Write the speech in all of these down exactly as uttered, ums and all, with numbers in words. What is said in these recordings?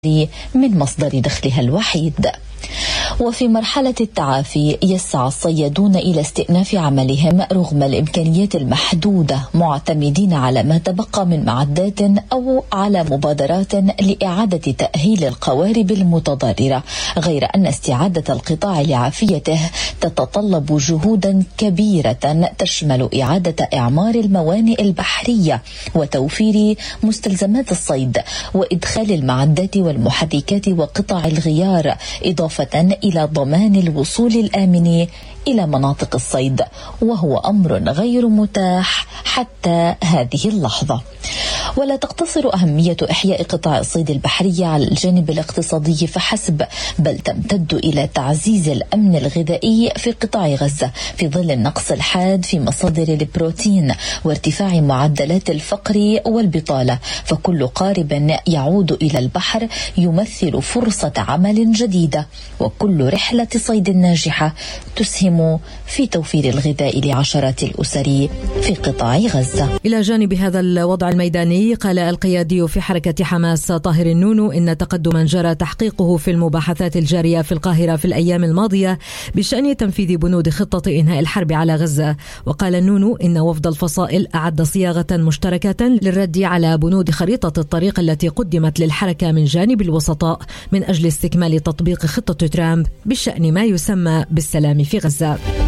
من مصدر دخلها الوحيد. وفي مرحلة التعافي يسعى الصيادون إلى استئناف عملهم رغم الإمكانيات المحدودة، معتمدين على ما تبقى من معدات أو على مبادرات لإعادة تأهيل القوارب المتضررة، غير أن استعادة القطاع لعافيته تتطلب جهودا كبيرة تشمل إعادة إعمار الموانئ البحرية وتوفير مستلزمات الصيد وإدخال المعدات والمحركات وقطع الغيار، إضافة إلى ضمان الوصول الآمن إلى مناطق الصيد، وهو أمر غير متاح حتى هذه اللحظة. ولا تقتصر أهمية إحياء قطاع الصيد البحري على الجانب الاقتصادي فحسب، بل تمتد إلى تعزيز الأمن الغذائي في قطاع غزة في ظل النقص الحاد في مصادر البروتين وارتفاع معدلات الفقر والبطالة، فكل قارب يعود إلى البحر يمثل فرصة عمل جديدة، وكل رحلة صيد ناجحة تسهم في توفير الغذاء لعشرات الأسر في قطاع غزة. إلى جانب هذا الوضع الميداني، قال القيادي في حركة حماس طاهر النونو إن تقدما جرى تحقيقه في المباحثات الجارية في القاهرة في الأيام الماضية بشأن تنفيذ بنود خطة إنهاء الحرب على غزة. وقال النونو إن وفد الفصائل أعد صياغة مشتركة للرد على بنود خريطة الطريق التي قدمت للحركة من جانب الوسطاء من أجل استكمال تطبيق خطة ترامب بشأن ما يسمى بالسلام في غزة.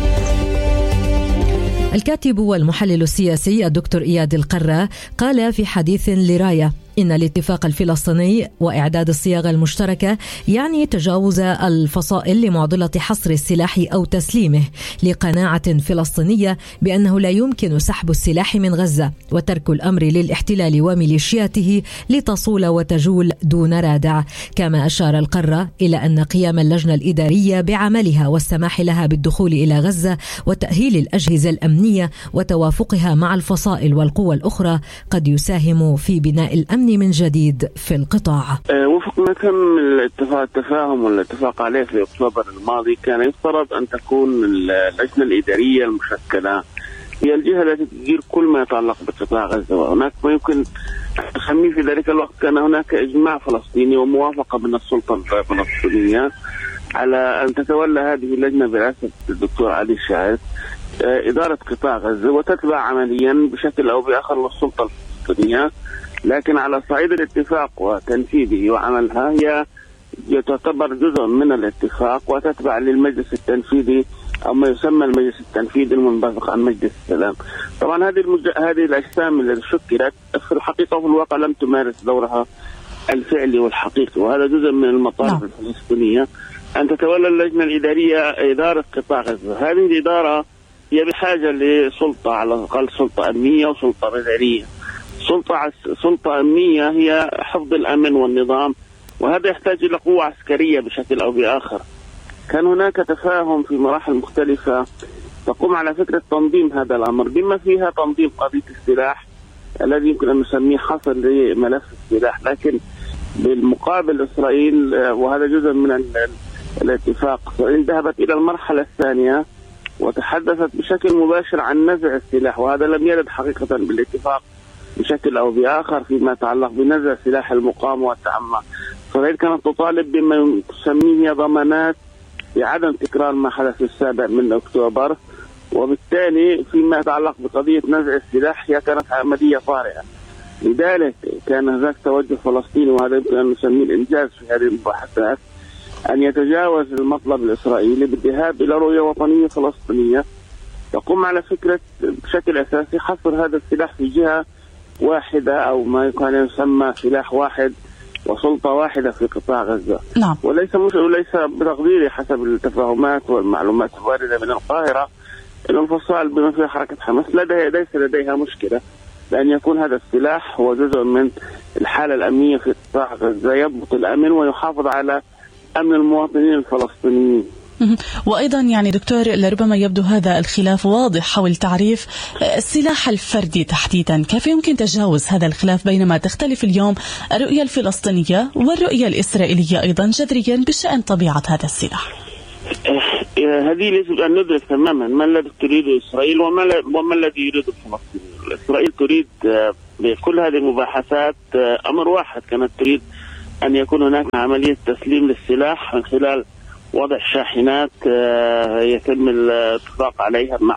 الكاتب والمحلل السياسي الدكتور إياد القرة قال في حديث لراية إن الاتفاق الفلسطيني وإعداد الصياغة المشتركة يعني تجاوز الفصائل لمعضلة حصر السلاح أو تسليمه لقناعة فلسطينية بأنه لا يمكن سحب السلاح من غزة وترك الأمر للاحتلال وميليشياته لتصول وتجول دون رادع. كما أشار القرة إلى أن قيام اللجنة الإدارية بعملها والسماح لها بالدخول إلى غزة وتأهيل الأجهزة الأمنية وتوافقها مع الفصائل والقوى الأخرى قد يساهم في بناء الأمن من جديد في القطاع. وفق ما تم الاتفاق التفاهم والاتفاق عليه في أكتوبر الماضي، كان يفترض أن تكون اللجنة الإدارية المشكلة هي الجهة التي تدير كل ما يتعلق بقطاع غزة، وهناك ما يمكن نسميه في ذلك الوقت كان هناك إجماع فلسطيني وموافقة من السلطة الفلسطينية على أن تتولى هذه اللجنة برئاسة الدكتور علي الشاعر إدارة قطاع غزة وتتبع عمليا بشكل أو بآخر للسلطة الفلسطينية، لكن على صعيد الاتفاق وتنفيذه وعملها هي تعتبر جزء من الاتفاق وتتبع للمجلس التنفيذي أو ما يسمى المجلس التنفيذي المنبثق عن مجلس السلام. طبعا هذه المج... هذه الأجسام التي شكلت في الحقيقة وفي الواقع لم تمارس دورها الفعلي والحقيقي، وهذا جزء من المطالب نعم. الفلسطينية أن تتولى اللجنة الإدارية إدارة قطاع غزة. هذه الإدارة هي بحاجة لسلطة، على الأقل سلطة أمنية وسلطة مدنية. سلطة سلطة أمنية هي حفظ الأمن والنظام، وهذا يحتاج إلى قوة عسكرية بشكل أو بآخر. كان هناك تفاهم في مراحل مختلفة تقوم على فكرة تنظيم هذا الأمر، بما فيها تنظيم قضية السلاح الذي يمكن أن نسميه حصر لملف السلاح، لكن بالمقابل إسرائيل وهذا جزء من الاتفاق، إسرائيل ذهبت إلى المرحلة الثانية وتحدثت بشكل مباشر عن نزع السلاح، وهذا لم يرد حقيقة بالاتفاق بشكل أو بآخر فيما يتعلق بنزع سلاح المقاومة والتعمى. إسرائيل كانت تطالب بما تسميه ضمانات بعدم تكرار ما حدث في السابع من أكتوبر، وبالتالي فيما يتعلق بقضية نزع السلاح هي كانت عملية طارئة. لذلك كان هناك توجه فلسطيني، وهذا يمكن أن نسميه الإنجاز في هذه المباحثات، أن يتجاوز المطلب الإسرائيلي بالذهاب إلى رؤية وطنية فلسطينية تقوم على فكرة بشكل أساسي حصر هذا السلاح في جهة واحدة أو ما كان يسمى سلاح واحد وسلطة واحدة في قطاع غزة. نعم. وليس مش وليس بتقديري حسب التفاهمات والمعلومات الواردة من القاهرة أن الفصائل بما فيها حركة حماس لديها ليس لديها مشكلة لأن يكون هذا السلاح هو جزء من الحالة الأمنية في قطاع غزة، يضبط الأمن ويحافظ على أمن المواطنين الفلسطينيين. وأيضا يعني دكتور لربما يبدو هذا الخلاف واضح حول تعريف السلاح الفردي تحديدا، كيف يمكن تجاوز هذا الخلاف بينما تختلف اليوم الرؤية الفلسطينية والرؤية الإسرائيلية أيضا جذريا بشأن طبيعة هذا السلاح؟ هذه لازم أن ندرك تماما ما الذي تريده إسرائيل وما الذي يريده الفلسطينيين. إسرائيل تريد بكل هذه المباحثات أمر واحد، كانت تريد أن يكون هناك عملية تسليم للسلاح من خلال وضع شاحنات يتم الاتفاق عليها مع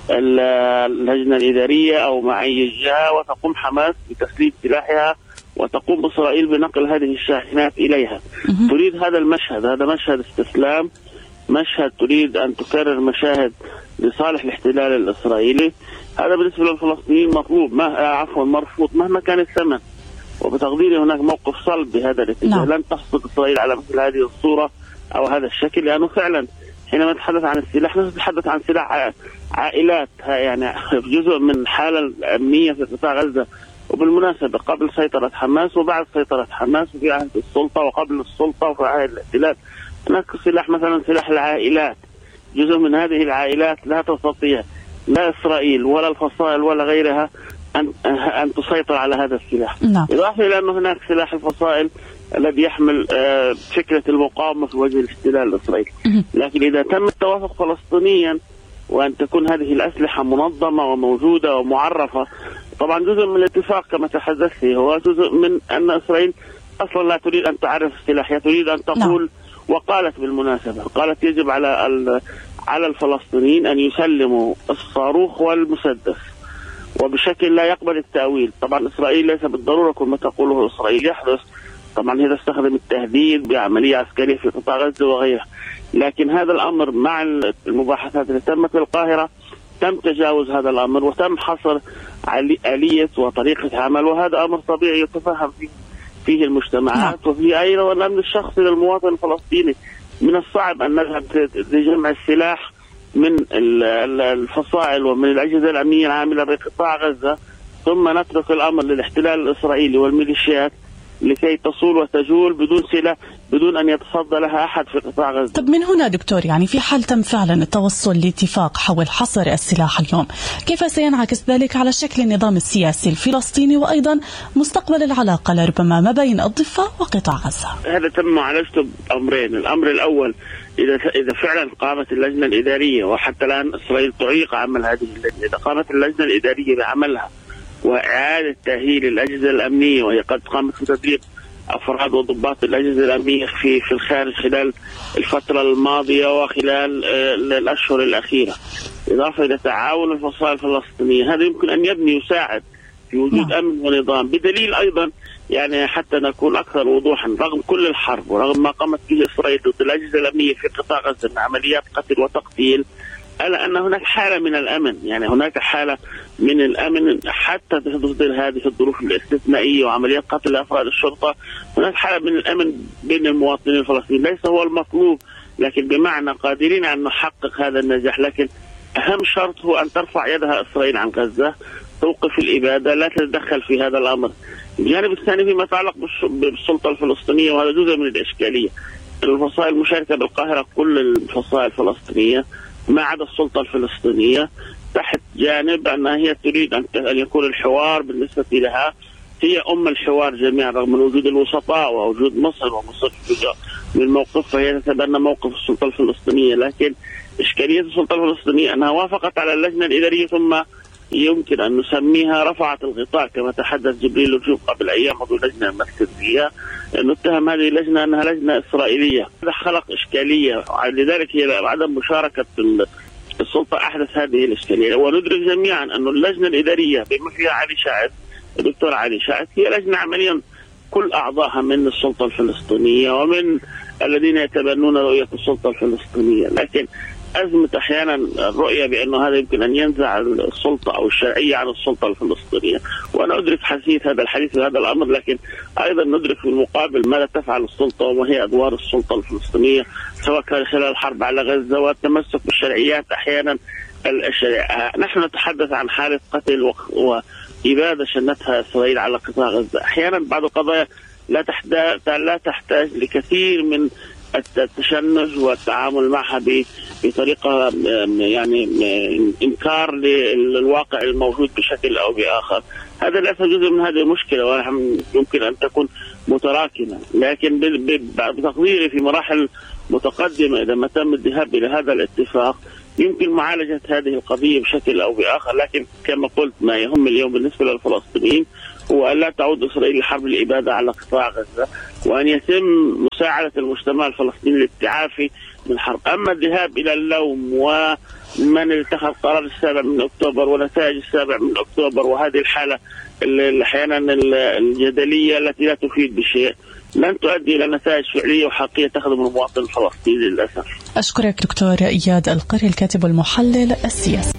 اللجنة الإدارية أو مع أي جهة، وتقوم حماس بتسليم سلاحها وتقوم إسرائيل بنقل هذه الشاحنات إليها. تريد هذا المشهد، هذا مشهد استسلام، مشهد تريد أن تكرر مشاهد لصالح الاحتلال الإسرائيلي. هذا بالنسبة للفلسطينيين مطلوب، ما عفوا مرفوض مهما كان الثمن، وبتقديري هناك موقف صلب بهذا الاتجاه. لن تحصل إسرائيل على مثل هذه الصورة أو هذا الشكل، لأنه فعلا حينما نتحدث عن السلاح نتحدث عن سلاح عائلات، يعني جزء من الحالة الأمنية في قطاع غزة. وبالمناسبة قبل سيطرة حماس وبعد سيطرة حماس وفي عهد السلطة وقبل السلطة وفي عهد الاحتلال هناك سلاح، مثلا سلاح العائلات. جزء من هذه العائلات لا تستطيع لا إسرائيل ولا الفصائل ولا غيرها أن أن تسيطر على هذا السلاح. إضافة إلى أنه هناك سلاح الفصائل الذي يحمل فكرة المقاومة في وجه الاحتلال الإسرائيلي. لكن إذا تم التوافق فلسطينيا وأن تكون هذه الأسلحة منظمة وموجودة ومعرفة، طبعا جزء من الاتفاق كما تحدثت هو جزء من أن إسرائيل أصلا لا تريد أن تعرف السلاح، هي تريد أن تقول، وقالت بالمناسبة قالت يجب على على الفلسطينيين أن يسلموا الصاروخ والمسدس وبشكل لا يقبل التأويل. طبعا إسرائيل ليس بالضرورة كل ما تقوله إسرائيل يحدث، طبعا هذا استخدم التهديد بعملية عسكرية في قطاع غزة وغيرها، لكن هذا الأمر مع المباحثات اللي تمت في القاهرة تم تجاوز هذا الأمر وتم حصر آلية وطريقة عمل، وهذا أمر طبيعي يتفهم فيه فيه المجتمعات وفي أيضا الأمن الشخصي للمواطن الفلسطيني. من الصعب أن نذهب لجمع السلاح من الفصائل ومن الأجهزة الأمنية العاملة بقطاع غزة ثم نترك الأمر للاحتلال الإسرائيلي والميليشيات لكي تصول وتجول بدون سلاح، بدون أن يتصدى لها أحد في قطاع غزة. طب من هنا دكتور، يعني في حال تم فعلا التوصل لاتفاق حول حصر السلاح اليوم، كيف سينعكس ذلك على شكل النظام السياسي الفلسطيني وأيضا مستقبل العلاقة لربما ما بين الضفة وقطاع غزة؟ هذا تم معالجته بأمرين. الأمر الأول، إذا إذا فعلا قامت اللجنة الإدارية، وحتى الآن إسرائيل تعيق عمل هذه اللجنة، إذا قامت اللجنة الإدارية بعملها وإعادة تأهيل الأجهزة الأمنية، وهي قد قامت بتدريب أفراد وضباط الأجهزة الأمنية في في الخارج خلال الفترة الماضية وخلال الأشهر الأخيرة، إضافة إلى تعاون الفصائل الفلسطينية، هذا يمكن أن يبني يساعد في وجود أمن ونظام. بدليل أيضا يعني حتى نكون أكثر وضوحا، رغم كل الحرب ورغم ما قامت به إسرائيل ضد الأجهزة الأمنية في قطاع غزة من عمليات قتل وتقتيل، ألا أن هناك حالة من الأمن، يعني هناك حالة من الأمن حتى ضد هذه الظروف الاستثنائية وعمليات قتل أفراد الشرطة. هناك حالة من الأمن بين المواطنين الفلسطينيين، ليس هو المطلوب لكن بمعنى قادرين أن نحقق هذا النجاح. لكن أهم شرط هو أن ترفع يدها إسرائيل عن غزة، توقف الإبادة، لا تتدخل في هذا الأمر. الجانب الثاني فيما يتعلق بالسلطة الفلسطينية، وهذا جزء من الإشكالية، الفصائل المشاركة بالقاهرة كل الفصائل الفلسطينية ما عدا السلطة الفلسطينية تحت جانب أنها هي تريد أن يكون الحوار بالنسبة لها هي أم الحوار جميعا، رغم وجود الوسطاء ووجود مصر ومصر من الموقف، فهي تتبنى موقف السلطة الفلسطينية. لكن إشكالية السلطة الفلسطينية أنها وافقت على اللجنة الإدارية ثم يمكن أن نسميها رفعت الغطاء، كما تحدث جبريل الجوب قبل أيام عضو اللجنة المركزية، نتهم هذه اللجنة أنها لجنة إسرائيلية. هذا خلق إشكالية، لذلك هي عدم مشاركة السلطة أحدث هذه الإشكالية. وندرك جميعا أن اللجنة الإدارية بما فيها علي شاعث الدكتور علي شاعث هي لجنة عمليا كل أعضائها من السلطة الفلسطينية ومن الذين يتبنون رؤية السلطة الفلسطينية، لكن أزمة أحيانا الرؤية بأنه هذا يمكن أن ينزع السلطة أو الشرعية عن السلطة الفلسطينية. وأنا أدرك حسيت هذا الحديث في هذا الأمر، لكن أيضا ندرك في المقابل ماذا تفعل السلطة وما هي أدوار السلطة الفلسطينية، سواء كان خلال الحرب على غزة والتمسك بالشرعيات أحيانا الشرعية. نحن نتحدث عن حالة قتل وإبادة شنتها إسرائيل على قطاع غزة. أحيانا بعض القضايا لا تحتاج لا تحتاج لكثير من التشنج والتعامل معها بطريقة يعني إنكار للواقع الموجود بشكل أو بآخر. هذا ليس جزء من هذه المشكلة ويمكن أن تكون متراكمة، لكن بتقديري في مراحل متقدمة إذا ما تم الذهاب إلى هذا الاتفاق يمكن معالجة هذه القضية بشكل أو بآخر. لكن كما قلت ما يهم اليوم بالنسبة للفلسطينيين وأن لا تعود إسرائيل لحرب الإبادة على قطاع غزة، وأن يتم مساعدة المجتمع الفلسطيني للتعافي من الحرب. أما الذهاب إلى اللوم ومن اتخذ قرار السابع من أكتوبر ونتائج السابع من أكتوبر وهذه الحالة أحيانا الجدلية التي لا تفيد بشيء لن تؤدي إلى نتائج فعلية وحقيقية تخدم المواطن الفلسطيني للأسف. أشكرك دكتور إياد القري الكاتب والمحلل السياسي.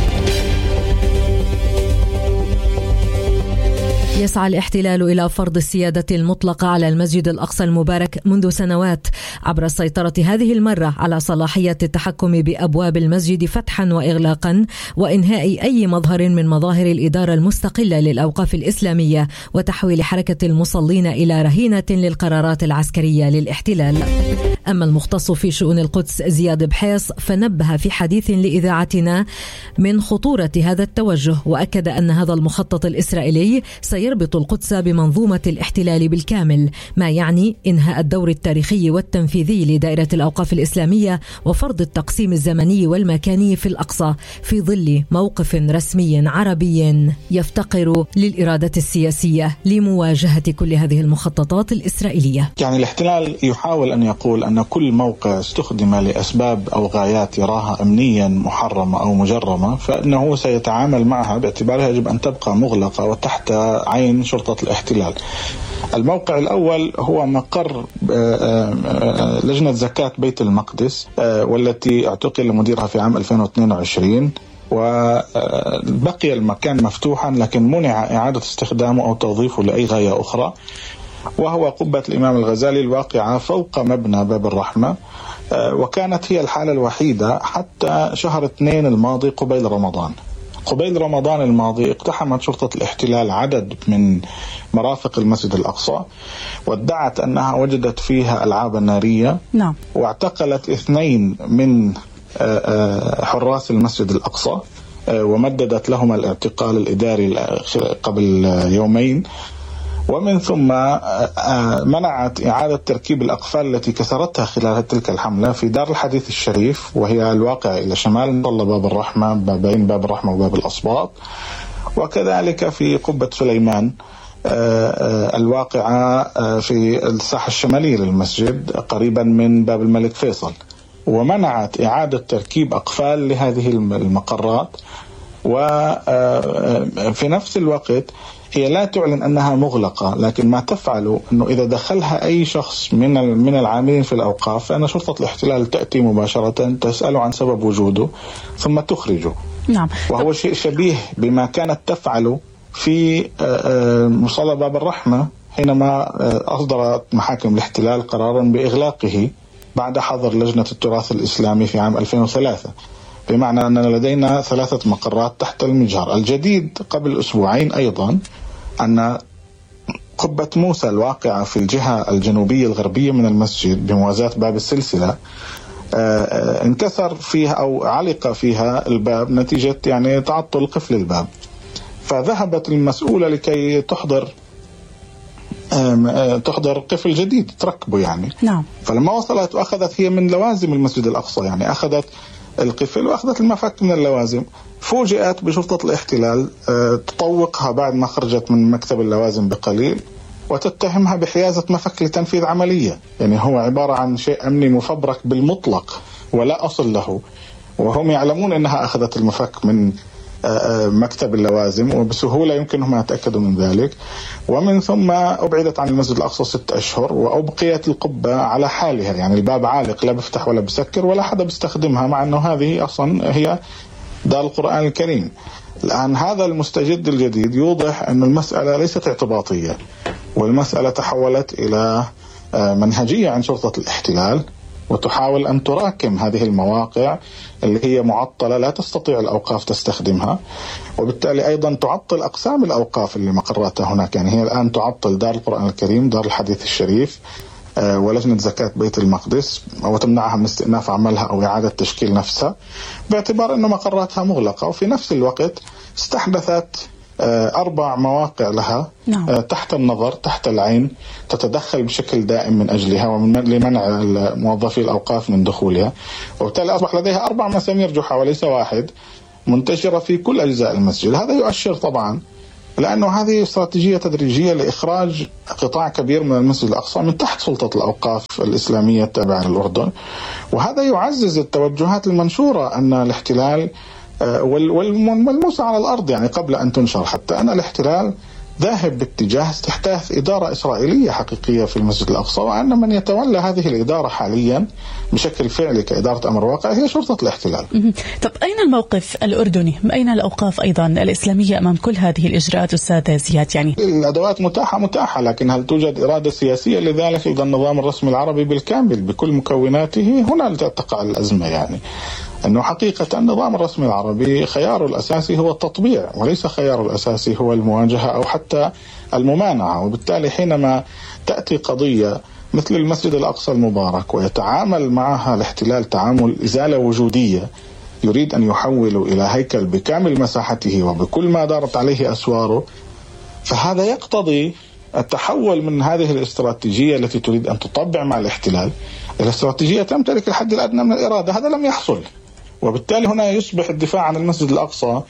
يسعى الاحتلال إلى فرض السيادة المطلقة على المسجد الأقصى المبارك منذ سنوات عبر السيطرة هذه المرة على صلاحية التحكم بأبواب المسجد فتحا وإغلاقا وإنهاء أي مظهر من مظاهر الإدارة المستقلة للأوقاف الإسلامية وتحويل حركة المصلين إلى رهينة للقرارات العسكرية للاحتلال. أما المختص في شؤون القدس زياد بحيص فنبه في حديث لإذاعتنا من خطورة هذا التوجه، وأكد أن هذا المخطط الإسرائيلي سيربط القدس بمنظومة الاحتلال بالكامل، ما يعني إنهاء الدور التاريخي والتنفيذي لدائرة الأوقاف الإسلامية وفرض التقسيم الزمني والمكاني في الأقصى في ظل موقف رسمي عربي يفتقر للإرادة السياسية لمواجهة كل هذه المخططات الإسرائيلية. يعني الاحتلال يحاول أن يقول أن كل موقع استخدم لأسباب أو غايات يراها أمنيا محرمة أو مجرمة فإنه سيتعامل معها باعتبارها يجب أن تبقى مغلقة وتحت عين شرطة الاحتلال. الموقع الأول هو مقر لجنة زكاة بيت المقدس والتي اعتقل مديرها في عام ألفين واثنين وعشرين، وبقي المكان مفتوحا لكن منع إعادة استخدامه أو توظيفه لأي غاية أخرى، وهو قبة الإمام الغزالي الواقعة فوق مبنى باب الرحمة، وكانت هي الحالة الوحيدة حتى شهر اثنين الماضي قبيل رمضان. قبيل رمضان الماضي اقتحمت شرطة الاحتلال عدد من مرافق المسجد الأقصى وادعت أنها وجدت فيها ألعابا نارية. نعم. واعتقلت اثنين من حراس المسجد الأقصى ومددت لهم الاعتقال الإداري قبل يومين، ومن ثم منعت إعادة تركيب الأقفال التي كسرتها خلال تلك الحملة في دار الحديث الشريف وهي الواقع إلى شمال مطلة باب الرحمة بين باب الرحمة وباب الأصباط، وكذلك في قبة سليمان الواقعة في الساحة الشمالية للمسجد قريبا من باب الملك فيصل، ومنعت إعادة تركيب أقفال لهذه المقرات. وفي نفس الوقت هي لا تعلن أنها مغلقة، لكن ما تفعله أنه إذا دخلها أي شخص من من العاملين في الأوقاف فإن شرطة الاحتلال تأتي مباشرة تسأله عن سبب وجوده ثم تخرجه. نعم. وهو شيء شبيه بما كانت تفعله في مصلى باب الرحمة حينما أصدرت محاكم الاحتلال قرارا بإغلاقه بعد حظر لجنة التراث الإسلامي في عام ألفين وثلاثة، بمعنى أننا لدينا ثلاثة مقرات تحت المجهر. الجديد قبل أسبوعين أيضا أن قبة موسى الواقعة في الجهة الجنوبية الغربية من المسجد بموازاة باب السلسلة انكسر فيها أو علق فيها الباب نتيجة يعني تعطل قفل الباب، فذهبت المسؤولة لكي تحضر تحضر قفل جديد تركبه يعني. نعم. فلما وصلت وأخذت هي من لوازم المسجد الأقصى، يعني أخذت القفل وأخذت المفك من اللوازم، فوجئت بشرطة الاحتلال تطوقها بعد ما خرجت من مكتب اللوازم بقليل وتتهمها بحيازة مفك لتنفيذ عملية. يعني هو عبارة عن شيء أمني مفبرك بالمطلق ولا أصل له، وهم يعلمون أنها أخذت المفك من مكتب اللوازم وبسهولة يمكنهم أن يتأكدوا من ذلك. ومن ثم أبعدت عن المسجد الأقصى ست أشهر وأبقيت القبة على حالها، يعني الباب عالق لا بيفتح ولا بيسكر ولا حدا بيستخدمها، مع أنه هذه أصلا هي دار القرآن الكريم. الآن هذا المستجد الجديد يوضح أن المسألة ليست اعتباطية، والمسألة تحولت إلى منهجية عن شرطة الاحتلال، وتحاول أن تراكم هذه المواقع اللي هي معطلة لا تستطيع الأوقاف تستخدمها، وبالتالي أيضا تعطل أقسام الأوقاف اللي مقراتها هناك. يعني هي الآن تعطل دار القرآن الكريم، دار الحديث الشريف، ولجنة زكاة بيت المقدس، وتمنعها من استئناف عملها أو إعادة تشكيل نفسها باعتبار أن مقراتها مغلقة. وفي نفس الوقت استحدثت أربع مواقع لها نعم. تحت النظر تحت العين تتدخل بشكل دائم من أجلها ومن لمنع موظفي الأوقاف من دخولها، وبالتالي أصبح لديها أربع مسامير جحا وليس واحد منتشرة في كل أجزاء المسجد. هذا يؤشر طبعا لأنه هذه استراتيجية تدريجية لإخراج قطاع كبير من المسجد الأقصى من تحت سلطة الأوقاف الإسلامية التابعة للأردن. وهذا يعزز التوجهات المنشورة أن الاحتلال والملموسة على الأرض يعني قبل أن تنشر حتى أن الاحتلال ذاهب باتجاه استحداث إدارة إسرائيلية حقيقية في المسجد الأقصى، وأن من يتولى هذه الإدارة حاليا بشكل فعلي كإدارة أمر واقع هي شرطة الاحتلال. طب أين الموقف الأردني؟ أين الأوقاف أيضا الإسلامية أمام كل هذه الإجراءات أستاذ زياد؟ يعني الأدوات متاحة متاحة لكن هل توجد إرادة سياسية لذلك لدى النظام الرسمي العربي بالكامل بكل مكوناته؟ هنا تقع الأزمة. يعني أنه حقيقة النظام الرسمي العربي خياره الأساسي هو التطبيع وليس خياره الأساسي هو المواجهة أو حتى الممانعة. وبالتالي حينما تأتي قضية مثل المسجد الأقصى المبارك ويتعامل معها الاحتلال تعامل إزالة وجودية، يريد أن يحوله إلى هيكل بكامل مساحته وبكل ما دارت عليه أسواره، فهذا يقتضي التحول من هذه الاستراتيجية التي تريد أن تطبع مع الاحتلال إلى استراتيجية تمتلك الحد الأدنى من الإرادة. هذا لم يحصل، وبالتالي هنا يصبح الدفاع عن المسجد الأقصى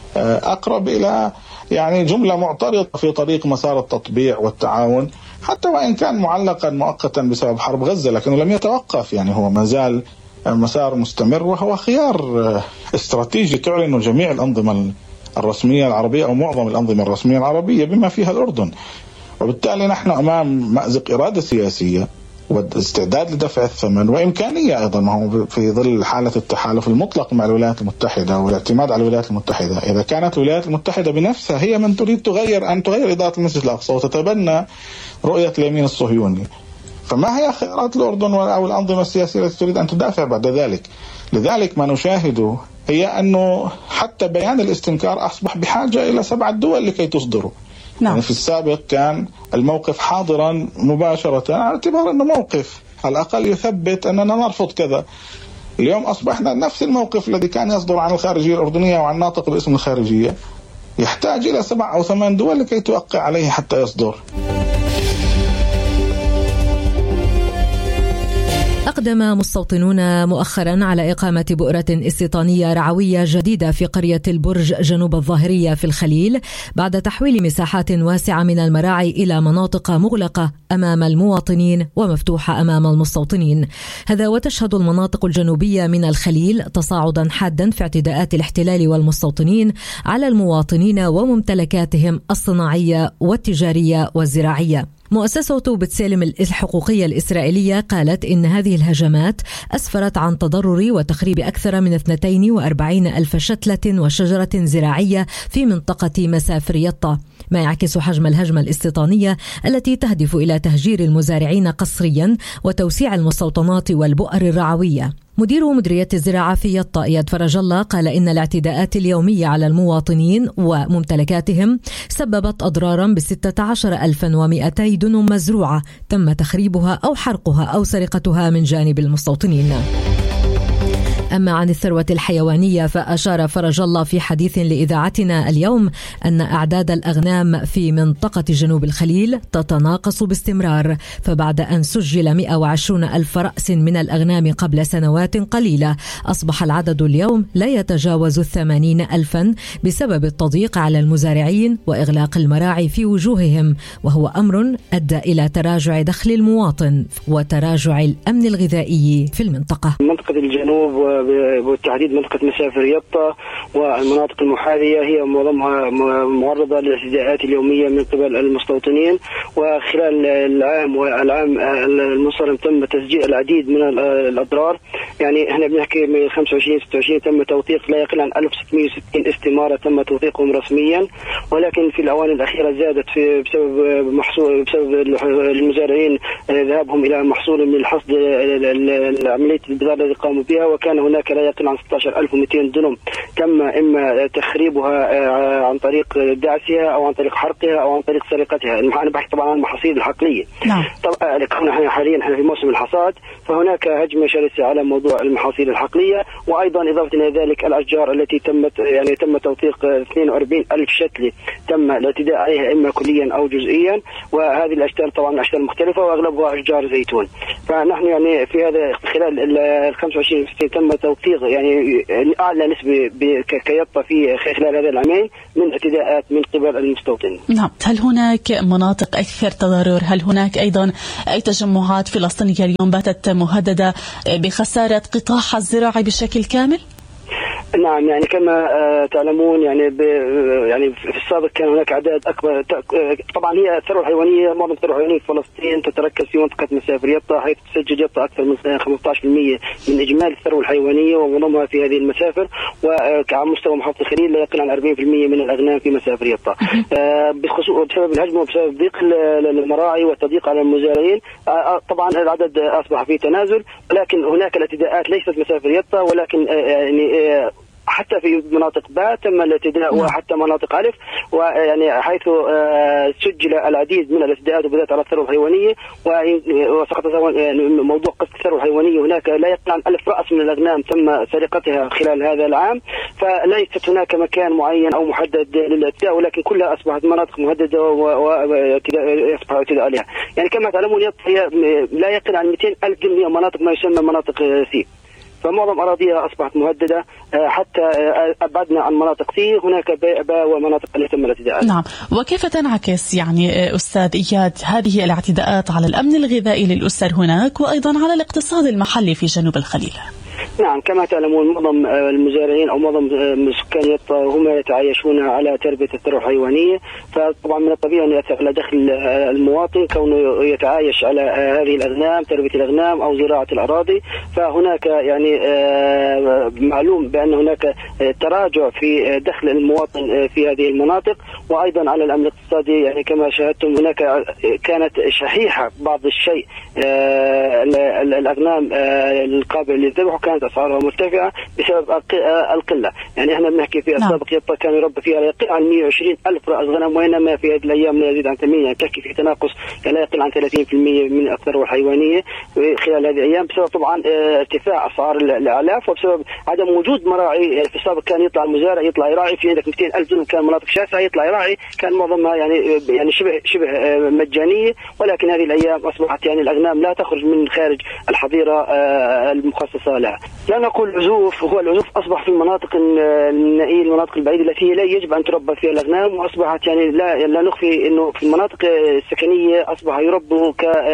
أقرب إلى يعني جملة معترضة في طريق مسار التطبيع والتعاون، حتى وإن كان معلقا مؤقتا بسبب حرب غزة لكنه لم يتوقف. يعني هو ما زال مسار مستمر وهو خيار استراتيجي تعلن جميع الأنظمة الرسمية العربية أو معظم الأنظمة الرسمية العربية بما فيها الأردن. وبالتالي نحن أمام مأزق إرادة سياسية واستعداد لدفع الثمن وإمكانية أيضا، ما هو في ظل حالة التحالف المطلق مع الولايات المتحدة والاعتماد على الولايات المتحدة. إذا كانت الولايات المتحدة بنفسها هي من تريد تغير أن تغير إدارة المسجد الأقصى وتتبنى رؤية اليمين الصهيوني، فما هي خيارات الأردن أو الأنظمة السياسية التي تريد أن تدافع بعد ذلك؟ لذلك ما نشاهده هي أنه حتى بيان الاستنكار أصبح بحاجة إلى سبعة دول لكي تصدره. نعم. يعني في السابق كان الموقف حاضرا مباشرة على اعتبار أنه موقف على الأقل يثبت أننا نرفض كذا. اليوم أصبحنا نفس الموقف الذي كان يصدر عن الخارجية الأردنية وعن ناطق باسم الخارجية يحتاج إلى سبع أو ثمان دول لكي توقع عليه حتى يصدر. أقدم مستوطنون مؤخرا على إقامة بؤرة استيطانية رعوية جديدة في قرية البرج جنوب الظاهرية في الخليل بعد تحويل مساحات واسعة من المراعي إلى مناطق مغلقة أمام المواطنين ومفتوحة أمام المستوطنين. هذا وتشهد المناطق الجنوبية من الخليل تصاعدا حادا في اعتداءات الاحتلال والمستوطنين على المواطنين وممتلكاتهم الصناعية والتجارية والزراعية. مؤسسة بتسالم الحقوقية الإسرائيلية قالت إن هذه الهجمات أسفرت عن تضرر وتخريب أكثر من اثنتين وأربعين ألف شتلة وشجرة زراعية في منطقة مسافر يطا، ما يعكس حجم الهجمة الاستيطانية التي تهدف إلى تهجير المزارعين قسريا وتوسيع المستوطنات والبؤر الرعوية. مدير مديرية الزراعة في يطا إياد فرج الله قال إن الاعتداءات اليومية على المواطنين وممتلكاتهم سببت أضرارا بستة عشر ألفا ومئتي دنم مزروعة تم تخريبها أو حرقها أو سرقتها من جانب المستوطنين. أما عن الثروة الحيوانية فأشار فرج الله في حديث لإذاعتنا اليوم أن أعداد الأغنام في منطقة جنوب الخليل تتناقص باستمرار، فبعد أن سجل مئة وعشرين ألف رأس من الأغنام قبل سنوات قليلة أصبح العدد اليوم لا يتجاوز الثمانين ألفا بسبب التضييق على المزارعين وإغلاق المراعي في وجوههم، وهو أمر أدى إلى تراجع دخل المواطن وتراجع الأمن الغذائي في المنطقة. منطقة الجنوب وبالتحديد منطقة مسافر يطا والمناطق المحاذية هي معظمها معرضة للاعتداءات اليومية من قبل المستوطنين، وخلال العام والعام المنصرم تم تسجيل العديد من الأضرار. يعني احنا بنحكي من خمسة وعشرين ستة وعشرين تم توثيق لا يقل عن ألف وستمئة وستين استمارة تم توثيقهم رسميا، ولكن في الآونة الأخيرة زادت في بسبب محصول بسبب المزارعين ذهابهم إلى محصول من الحصد عملية البذار التي قاموا بها، وكان هناك لا يقل عن ستة عشر ألف ومئتين دنم تم إما تخريبها عن طريق دعسها أو عن طريق حرقها أو عن طريق سرقتها. أنا بحكي طبعا عن المحاصيل الحقلية. نعم. طبعا نحن حاليا احنا في موسم الحصاد، فهناك هجمة شرسة على موضوع المحاصيل الحقلية، وأيضا إضافة إلى ذلك الأشجار التي تمت يعني تم توثيق اثنين وأربعين ألف شتلة تم الاعتداء عليها إما كليا أو جزئيا، وهذه الأشجار طبعا أشجار مختلفة وأغلبها أشجار زيتون. فنحن يعني في هذا خلال ال خمسة وعشرين تم توثيق يعني أعلى نسبة كيطة في خلال هذا العامين من اعتداءات من قبل المستوطنين. نعم، هل هناك مناطق أكثر تضرر؟ هل هناك أيضا أي تجمعات فلسطينية اليوم باتت مهددة بخسارة قطاعها الزراعي بشكل كامل؟ نعم، يعني كما تعلمون يعني يعني في السابق كان هناك أعداد أكبر. طبعا هي الثروة الحيوانية، معظم الثروة الحيوانية في فلسطين تتركز في منطقة مسافر يطا، حيث تسجل يطا أكثر من خمسة عشر بالمئة من إجمالي الثروة الحيوانية ومنظمها في هذه المسافر، وعلى مستوى محافظة الخليل لا يقل عن أربعين بالمئة من الأغنام في مسافر يطا. بسبب الهجمة وبسبب ضيق المراعي والتضييق على المزارعين طبعا العدد أصبح في تنازل، ولكن هناك الاعتداءات ليست مسافر يطا، ولكن يعني حتى في مناطق باء تم الاعتداء وحتى مناطق ألف، ويعني حيث سجل العديد من الاعتداءات وبالذات على الثروة الحيوانية. وسقط موضوع قصة الثروة الحيوانية، هناك لا يقل عن ألف رأس من الأغنام تم سرقتها خلال هذا العام، فليست هناك مكان معين أو محدد للاعتداء، ولكن كلها أصبحت مناطق مهددة ويصبح الاعتداء عليها. يعني كما تعلمون هي لا يقل عن مئتين ألف جملة مناطق ما يسمى مناطق سي، فمعظم أراضيها أصبحت مهددة حتى أبعدنا عن مناطق سي، هناك باء ومناطق اللي تم الاعتداءات. نعم، وكيف تنعكس يعني أستاذ إياد هذه الاعتداءات على الأمن الغذائي للأسر هناك وأيضا على الاقتصاد المحلي في جنوب الخليل؟ نعم، كما تعلمون معظم المزارعين أو معظم سكان يطا هم يتعايشون على تربية الثروة الحيوانية، فطبعا من الطبيعي أن يأثر على دخل المواطن كونه يتعايش على هذه الأغنام، تربية الأغنام أو زراعة الأراضي. فهناك يعني معلوم بأن هناك تراجع في دخل المواطن في هذه المناطق، وأيضا على الأمن الاقتصادي. يعني كما شاهدتم هناك كانت شحيحة بعض الشيء الأغنام القابلة للذبح، كانت أسعارها مرتفعة بسبب القلة. يعني احنا بنحكي في السابق يطا كان يربى فيها لا يقل عن مئة وعشرين ألف رأس غنم، وإنما في هذه الأيام لا يزيد عن ثمانية، يعني تحكي في تناقص لا يقل عن ثلاثين بالمئة من الثروة الحيوانية خلال هذه الأيام، بسبب طبعا ارتفاع أسعار الأعلاف وبسبب عدم وجود مراعي. في السابق كان يطلع المزارع يطلع يراعي، في عندك مئتين ألف دونم كان مناطق شاسعة يطلع يراعي، كان معظمها يعني يعني شبه شبه مجانية، ولكن هذه الأيام أصبحت يعني الأغنام لا تخرج من خارج الحظيرة المخصصة لها. لا نقول عزوف، هو العزوف أصبح في المناطق النائية، المناطق البعيدة التي لا يجب أن تربى فيها الأغنام، وأصبحت يعني لا لا نخفي إنه في المناطق السكنية أصبح يربوا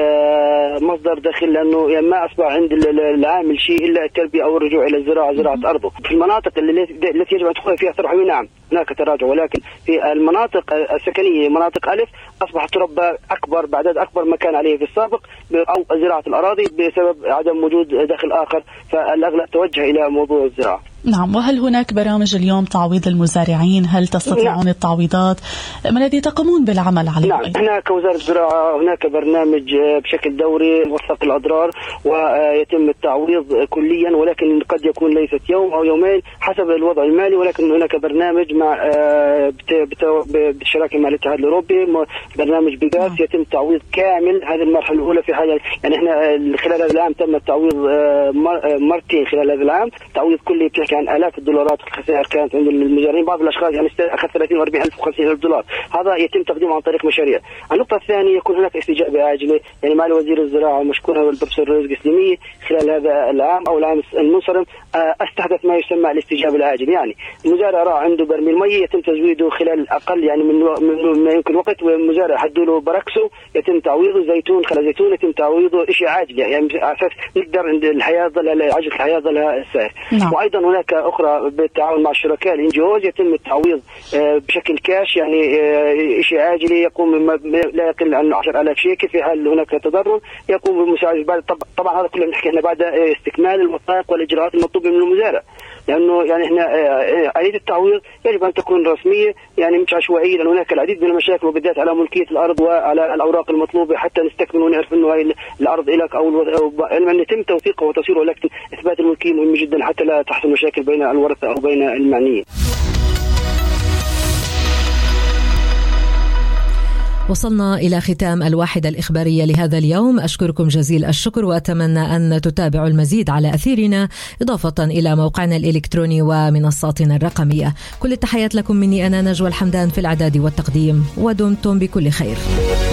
كمصدر دخل، لأنه يعني ما أصبح عند العامل شيء إلا التربية أو الرجوع إلى الزراعة، زراعة أرضه. في المناطق التي يجب أن تكون فيها ثروة حيوانية نعم هناك تراجع، ولكن في المناطق السكنية مناطق ألف أصبحت تربى أكبر بعدد أكبر ما كان عليه في السابق، أو زراعة الأراضي بسبب عدم وجود دخل آخر، فالأغلب توجه إلى موضوع الزراعة. نعم، وهل هناك برامج اليوم تعويض المزارعين؟ هل تستطيعون نعم. التعويضات؟ ما الذي تقومون بالعمل عليه؟ نعم، هناك كوزارة الزراعة هناك برنامج بشكل دوري موثق الأضرار ويتم التعويض كليا، ولكن قد يكون ليست يوم أو يومين حسب الوضع المالي، ولكن هناك برنامج مع بالشراكة مع الاتحاد الأوروبي، برنامج بيغاس يتم تعويض كامل هذه المرحلة الأولى في حاجة. يعني احنا خلال هذا العام تم التعويض مرتين خلال هذا العام، تعويض كلي كان آلاف الدولارات الخسائر كانت عند المزارعين، بعض الأشخاص يعني أخذ ثلاثين وأربعين ألف وخمسين ألف دولار، هذا يتم تقديمه عن طريق مشاريع. النقطة الثانية يكون هناك استجابة عاجلة، يعني معالي وزير الزراعة مشكورا البروفيسور رزق سليمية خلال هذا العام أو العام المنصرم استحدث ما يسمى الاستجابة العاجلة. يعني المزارع راح عنده برميل مية يتم تزويده خلال أقل يعني من من ما يمكن وقت، والمزارع حدوا له بركسه يتم تعويضه، زيتون خلال زيتون يتم تعويضه، شيء عاجل يعني على أساس نقدر عند الحياة ظل عجلة الحياة ظلها السائر. نعم. وأيضا هناك أخرى بالتعاون مع الشركاء الإن جي أوز يتم التعويض بشكل كاش، يعني شيء عاجلي يقوم لا يقل عن عشرة آلاف شيكل في حال هناك تضرر، يقوم بمساعدة بعد. طبعا هذا كله بنحكي احنا بعد استكمال الوثائق والإجراءات المطلوبة من المزارع، لأنه يعني احنا آلية التعويض يجب أن تكون رسمية يعني مش عشوائية، لأن هناك العديد من المشاكل وبالذات على ملكية الأرض وعلى الأوراق المطلوبة حتى نستكمل ونعرف إنه هاي الأرض إلك أو أن يتم توثيقه وتصويره، ولكن إثبات الملكية مهم جدا حتى لا تحصل مشاكل بين الورثة أو بين المعنيين. وصلنا إلى ختام الواحدة الإخبارية لهذا اليوم. أشكركم جزيل الشكر وأتمنى أن تتابعوا المزيد على أثيرنا، إضافة إلى موقعنا الإلكتروني ومنصاتنا الرقمية. كل التحيات لكم مني أنا نجوى الحمدان في الإعداد والتقديم، ودمتم بكل خير.